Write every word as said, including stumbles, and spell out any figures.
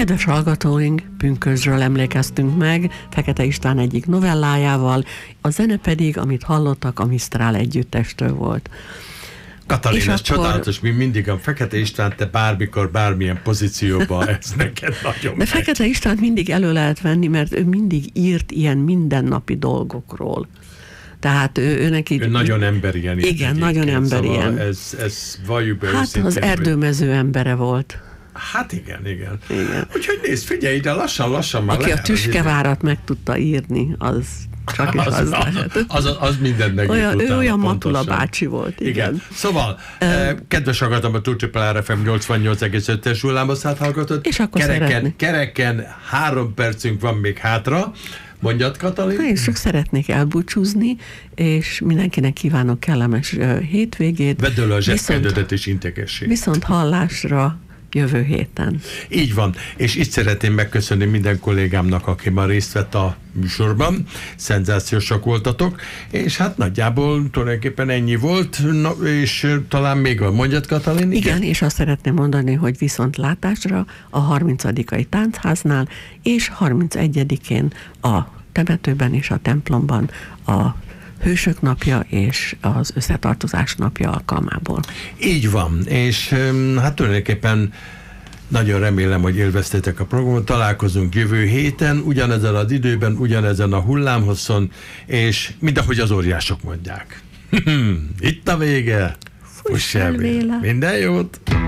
Kedves hallgatóink, Pünkösdről emlékeztünk meg, Fekete István egyik novellájával, a zene pedig, amit hallottak, a Misztrál együttestől volt. Katalin, ez akkor... csodálatos, mi mindig a Fekete István, te bármikor, bármilyen pozícióban, ez neked nagyon De megy. Fekete Istvánt mindig elő lehet venni, mert ő mindig írt ilyen mindennapi dolgokról. Tehát ő, ő neki... Ő nagyon emberien írt. Igen, nagyon emberien. Szóval ez, ez valljuk be Hát őszintén, az erdőmező embere volt. Hát igen, igen. Igen. Úgyhogy nézd, figyelj ide, lassan-lassan már Aki lehet. a Tüskevárat meg tudta írni, az csak is az, az lehet. Az, az, az mindent megírt Olyan, ő utána, olyan pontosan. Matula bácsi volt, igen. igen. Szóval, uh, kedves hallgatom, a Túlcsipel er ef em nyolcvannyolc egész ötös hullámhosszát hallgatott. És akkor kereken, szeretnék. kereken három percünk van még hátra. Mondjad, Katalin? Én csak szeretnék elbúcsúzni, és mindenkinek kívánok kellemes uh, hétvégét. Vedd elő a zsebkendődet és integesség. Viszont hallásra jövő héten. Így van, és itt szeretném megköszönni minden kollégámnak, aki már részt vett a műsorban. Szenzációsak voltatok, és hát nagyjából tulajdonképpen ennyi volt, na, és talán még van. Mondjad, Katalin? Igen, igen, és azt szeretném mondani, hogy viszontlátásra a harmincadikai táncháznál, és harmincegyedikén a temetőben és a templomban a Hősök napja és az Összetartozás napja alkalmából. Így van, és hát tulajdonképpen nagyon remélem, hogy élveztétek a programot. Találkozunk jövő héten, ugyanezen az időben, ugyanezen a hullámhosszon, és mindahogy az óriások mondják. Itt a vége. Fuss el véle. Minden jót!